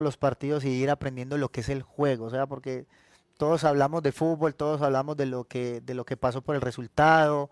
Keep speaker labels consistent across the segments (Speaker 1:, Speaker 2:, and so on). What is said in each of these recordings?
Speaker 1: los partidos y ir aprendiendo lo que es el juego, o sea, porque todos hablamos de fútbol, todos hablamos de lo que pasó por el resultado,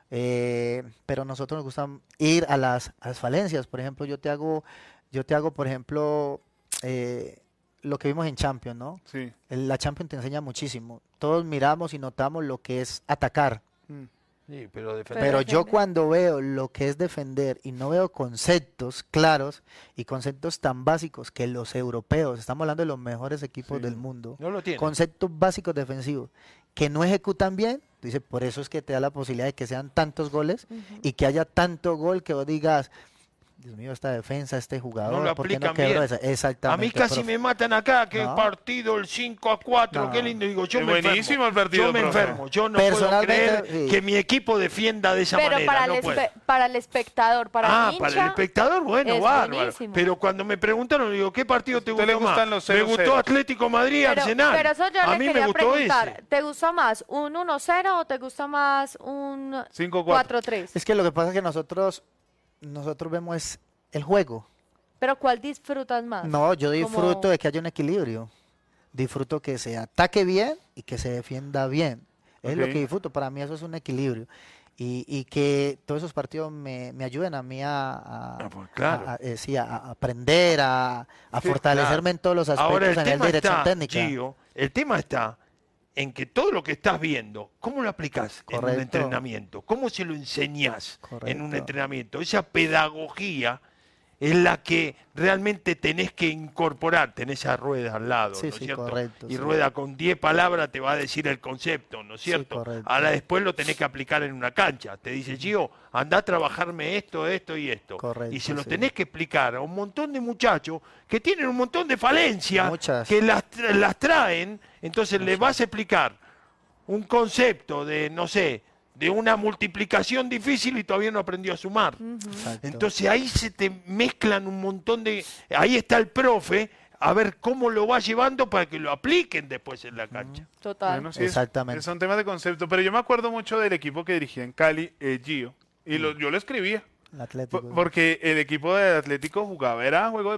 Speaker 1: pero a nosotros nos gusta ir a las falencias. Por ejemplo, yo te hago, por ejemplo, eh, lo que vimos en Champions, ¿no?
Speaker 2: Sí.
Speaker 1: La Champions te enseña muchísimo. Todos miramos y notamos lo que es atacar.
Speaker 2: Mm.
Speaker 3: Sí, pero defender.
Speaker 1: Pero yo
Speaker 4: defender.
Speaker 1: cuando veo lo que es defender y no veo conceptos claros y conceptos tan básicos que los europeos, estamos hablando de los mejores equipos
Speaker 2: Sí.
Speaker 1: del mundo,
Speaker 3: No lo tiene.
Speaker 1: conceptos básicos defensivos que no ejecutan bien, dice, por eso es que te da la posibilidad de que sean tantos goles
Speaker 4: Ujú.
Speaker 1: y que haya tanto gol que vos digas, Dios mío, esta defensa, este jugador,
Speaker 3: lo
Speaker 1: ¿por qué no
Speaker 3: aplican
Speaker 1: quebró
Speaker 3: bien.
Speaker 1: esa?
Speaker 3: A mí
Speaker 1: Exactamente,
Speaker 3: casi
Speaker 1: profe.
Speaker 3: me matan acá, que
Speaker 1: No.
Speaker 3: partido el 5-4,
Speaker 1: No.
Speaker 3: qué lindo. Digo, yo
Speaker 2: Es
Speaker 3: me
Speaker 2: buenísimo
Speaker 3: enfermo.
Speaker 2: el partido,
Speaker 3: Yo me
Speaker 2: profe.
Speaker 3: enfermo. Yo no puedo
Speaker 1: Personalmente,
Speaker 3: creer
Speaker 1: sí.
Speaker 3: que mi equipo defienda de esa
Speaker 4: Pero
Speaker 3: manera.
Speaker 4: para,
Speaker 3: no
Speaker 4: el
Speaker 3: puedo.
Speaker 4: para el espectador, para el hincha,
Speaker 3: Para el espectador, bueno,
Speaker 4: es
Speaker 3: bárbaro.
Speaker 4: buenísimo.
Speaker 3: Pero cuando me preguntaron, digo, ¿qué partido te
Speaker 2: ¿A usted le
Speaker 3: gustó
Speaker 2: gustan
Speaker 3: más?
Speaker 2: los
Speaker 3: Me
Speaker 2: 0-0?
Speaker 3: gustó Atlético Madrid, Arsenal.
Speaker 4: pero eso yo
Speaker 3: a
Speaker 4: le
Speaker 3: mí me
Speaker 4: quería
Speaker 3: gustó
Speaker 4: preguntar,
Speaker 3: ese.
Speaker 4: ¿te gusta más un 1-0 o te gusta más un
Speaker 2: 5-4.
Speaker 4: 4-3?
Speaker 1: Es que lo que pasa es que nosotros vemos es el juego.
Speaker 4: Pero ¿cuál disfrutas más?
Speaker 1: No, yo disfruto
Speaker 4: Como-
Speaker 1: de que haya un equilibrio. Disfruto que se ataque bien y que se defienda bien. Es lo
Speaker 2: Ok.
Speaker 1: que disfruto. Para mí eso es un equilibrio. Y que todos esos partidos me ayuden a mí
Speaker 3: Pues claro.
Speaker 1: sí, a aprender, a
Speaker 2: Sí,
Speaker 1: fortalecerme en todos los aspectos
Speaker 3: Ahora el
Speaker 1: a nivel
Speaker 3: tema
Speaker 1: de dirección
Speaker 3: está,
Speaker 1: técnica.
Speaker 3: Gio, el tema está en que todo lo que estás viendo, ¿cómo lo aplicás en un
Speaker 1: Correcto.
Speaker 3: entrenamiento? ¿Cómo se lo enseñás en un
Speaker 1: Correcto.
Speaker 3: entrenamiento? Esa pedagogía es la que realmente tenés que incorporar. Tenés a Rueda al lado,
Speaker 1: Sí,
Speaker 3: ¿no es
Speaker 1: sí,
Speaker 3: cierto?
Speaker 1: correcto,
Speaker 3: Y
Speaker 1: sí.
Speaker 3: Rueda con 10 palabras te va a decir el concepto, ¿no es
Speaker 1: Sí,
Speaker 3: cierto?
Speaker 1: correcto.
Speaker 3: Ahora después lo tenés que aplicar en una cancha. Te dice, Gio, andá a trabajarme esto, esto y esto.
Speaker 1: Correcto,
Speaker 3: y se lo
Speaker 1: sí.
Speaker 3: tenés que explicar a un montón de muchachos que tienen un montón de falencias,
Speaker 1: Muchas.
Speaker 3: que las traen, entonces le vas a explicar un concepto de, no sé, de una multiplicación difícil y todavía no aprendió a sumar.
Speaker 1: Exacto.
Speaker 3: Entonces ahí se te mezclan un montón de... Ahí está el profe, a ver cómo lo va llevando para que lo apliquen después en la cancha.
Speaker 4: Total.
Speaker 2: Bueno, sí,
Speaker 1: Exactamente.
Speaker 2: son temas de concepto, pero yo me acuerdo mucho del equipo que dirigía en Cali, Gio, y yo lo escribía.
Speaker 1: El Atlético.
Speaker 2: Porque el equipo de Atlético jugaba, era juego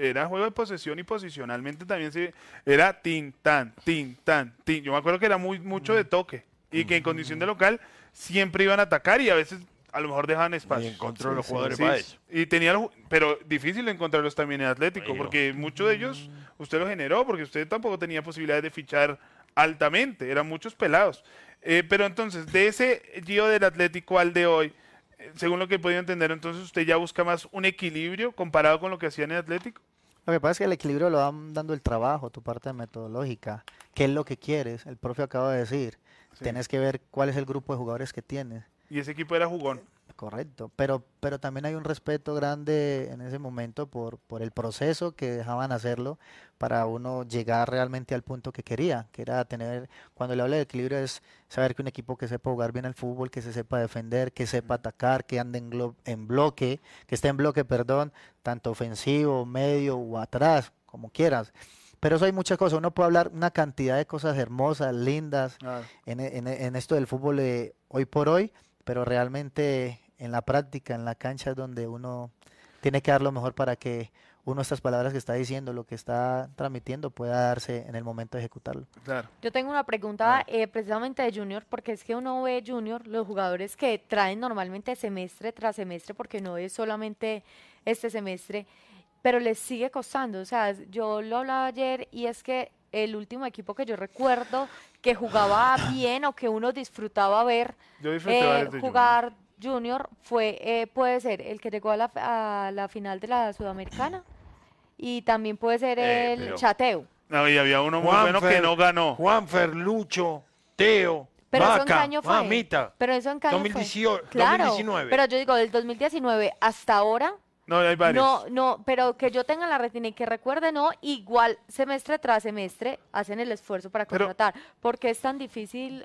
Speaker 2: de posesión y posicionalmente también era tin, tan, tin, tan, tin. Yo me acuerdo que era mucho de toque y que en condición de local siempre iban a atacar y a veces a lo mejor dejaban
Speaker 3: Y
Speaker 2: espacio.
Speaker 3: encontró los jugadores
Speaker 2: Sí,
Speaker 3: para eso.
Speaker 2: y pero difícil encontrarlos también en Atlético,
Speaker 3: Ahí
Speaker 2: porque muchos de ellos usted los generó, porque usted tampoco tenía posibilidades de fichar altamente, eran muchos pelados. Pero entonces, de ese Gio del Atlético al de hoy, según lo que he podido entender, entonces usted ya busca más un equilibrio comparado con lo que hacía en el Atlético.
Speaker 1: Lo que pasa es que el equilibrio lo va dando el trabajo, tu parte metodológica. ¿Qué es lo que quieres? El profe acaba de decir.
Speaker 2: Sí.
Speaker 1: Tienes que ver cuál es el grupo de jugadores que tienes.
Speaker 2: Y ese equipo era jugón.
Speaker 1: Correcto. Pero también hay un respeto grande en ese momento por el proceso que dejaban hacerlo para uno llegar realmente al punto que quería, que era tener, cuando le hablo de equilibrio es saber que un equipo que sepa jugar bien al fútbol, que se sepa defender, que sepa atacar, que ande en bloque, que esté en bloque, perdón, tanto ofensivo, medio o atrás, como quieras. Pero eso hay muchas cosas, uno puede hablar una cantidad de cosas hermosas, lindas en esto del fútbol hoy por hoy, pero realmente en la práctica, en la cancha es donde uno tiene que dar lo mejor para que uno estas palabras que está diciendo, lo que está transmitiendo, pueda darse en el momento de ejecutarlo.
Speaker 2: Claro.
Speaker 4: Yo tengo una pregunta precisamente de Junior, porque es que uno ve Junior, los jugadores que traen normalmente semestre tras semestre, porque no es solamente este semestre, pero les sigue costando. O sea, yo lo hablaba ayer y es que el último equipo que yo recuerdo que jugaba bien o que uno disfrutaba ver
Speaker 2: Yo disfruté varios de
Speaker 4: jugar Junior fue, puede ser el que llegó a la final de la Sudamericana y también puede ser el
Speaker 3: pero-
Speaker 4: Chateo.
Speaker 2: No, y había uno muy bueno que
Speaker 3: Juanfer,
Speaker 2: no ganó.
Speaker 3: Juanfer, Lucho, Teo,
Speaker 4: Pero eso en
Speaker 3: Vaca,
Speaker 4: qué año fue.
Speaker 3: Mamita.
Speaker 4: Pero eso en qué año fue.
Speaker 3: 2018,
Speaker 4: Claro,
Speaker 3: 2019.
Speaker 4: pero yo digo, del 2019 hasta ahora,
Speaker 2: No, hay varios.
Speaker 4: no, pero que yo tenga en la retina y que recuerde, no, igual semestre tras semestre hacen el esfuerzo para
Speaker 2: Pero-
Speaker 4: contratar. ¿Por qué es tan difícil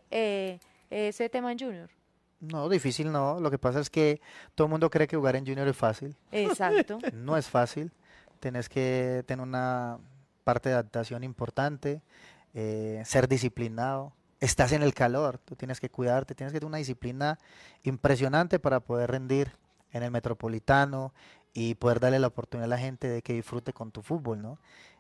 Speaker 4: ese tema en Junior?
Speaker 1: No, difícil no, lo que pasa es que todo el mundo cree que jugar en Junior es fácil,
Speaker 4: Exacto.
Speaker 1: no es fácil, tenés que tener una parte de adaptación importante, ser disciplinado, estás en el calor, tú tienes que cuidarte, tienes que tener una disciplina impresionante para poder rendir en el Metropolitano y poder darle la oportunidad a la gente de que disfrute con tu fútbol, ¿no?